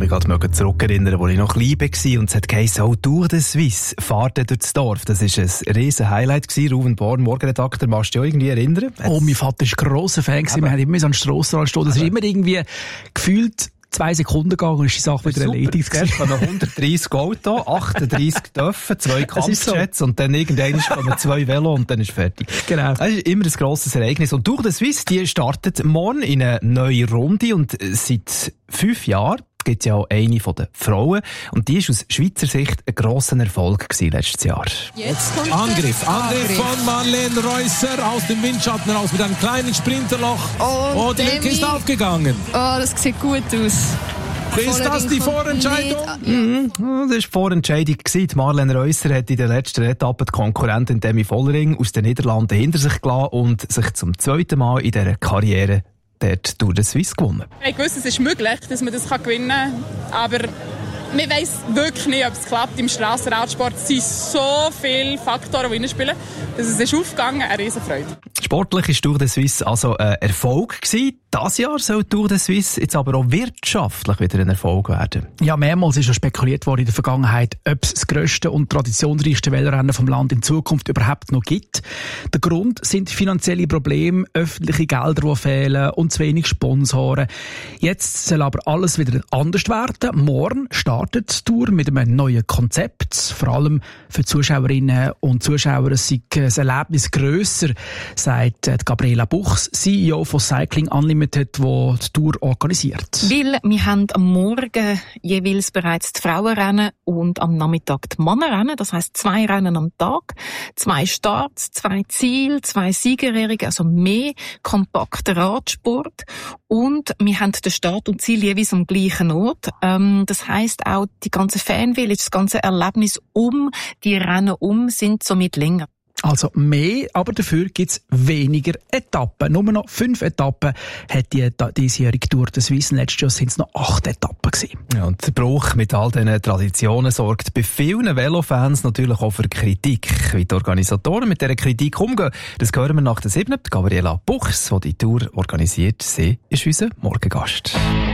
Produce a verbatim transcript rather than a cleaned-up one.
mich gerade zurückerinnern, als ich noch klein war und es hat geheißen, oh, Tour de Suisse, Fahrt durchs Dorf. Das war ein riesen Highlight gewesen. Ruben Born, Morgenredakteur, magst du dich auch irgendwie erinnern? Oh, mein Vater war ein grosser Fan gewesen. Wir haben immer so an der Strasse stehen. Das ist immer irgendwie gefühlt zwei Sekunden gegangen und ist die Sache wieder erledigt. Zuerst kommen hundertdreissig Autos, achtunddreissig Dörfer, zwei Kampfjets so. Und dann irgendwann kommen zwei Velo und dann ist fertig. Genau. Das ist immer ein grosses Ereignis. Und Tour de Suisse, die startet morgen in eine neue Runde und seit fünf Jahren gibt es ja auch eine von den Frauen. Und die war aus Schweizer Sicht ein grosser Erfolg gewesen letztes Jahr. Jetzt kommt Angriff. Angriff von Marlene Reusser aus dem Windschatten raus mit einem kleinen Sprinterloch. Und oh, die Lücke ist aufgegangen. Oh, das sieht gut aus. Ist das die Vorentscheidung? Mhm, das war die Vorentscheidung. Marlene Reusser hat in der letzten Etappe die Konkurrentin Demi Vollering aus den Niederlanden hinter sich gelassen und sich zum zweiten Mal in dieser Karriere dort Tour de Suisse gewonnen. Ich wusste, es ist möglich, dass man das gewinnen kann, aber man weiss wirklich nicht, ob es klappt. Im Strassenradsport sind so viele Faktoren, die reinspielen, dass es ist aufgegangen, eine riesen Freude. Sportlich war Tour de Suisse also ein Erfolg gewesen. Dieses Jahr soll Tour de Suisse jetzt aber auch wirtschaftlich wieder ein Erfolg werden. Ja, mehrmals ist schon spekuliert worden in der Vergangenheit, ob es das grösste und traditionsreichste Vellerennen vom Land in Zukunft überhaupt noch gibt. Der Grund sind finanzielle Probleme, öffentliche Gelder, die fehlen und zu wenig Sponsoren. Jetzt soll aber alles wieder anders werden. Morgen startet die Tour mit einem neuen Konzept. Vor allem für Zuschauerinnen und Zuschauer sei das Erlebnis grösser, sagt Gabriela Buchs, C E O von Cycling Unlimited, die die Tour organisiert. Weil wir haben am Morgen jeweils bereits die Frauenrennen und am Nachmittag die Männerrennen. Das heisst zwei Rennen am Tag, zwei Starts, zwei Ziele, zwei Siegerehrungen, also mehr kompakter Radsport. Und wir haben den Start und Ziel jeweils am gleichen Ort. Ähm, das heisst auch, die ganze Fanvillage, das ganze Erlebnis um die Rennen um sind somit länger. Also mehr, aber dafür gibt's weniger Etappen. Nur noch fünf Etappen hat die diesjährige Tour de Suisse. Letztes Jahr sind es noch acht Etappen gewesen. Ja, und der Bruch mit all diesen Traditionen sorgt bei vielen Velofans natürlich auch für Kritik. Wie die Organisatoren mit dieser Kritik umgehen, das hören wir nach der siebten. Gabriela Buchs, die die Tour organisiert, sie ist unser Morgengast.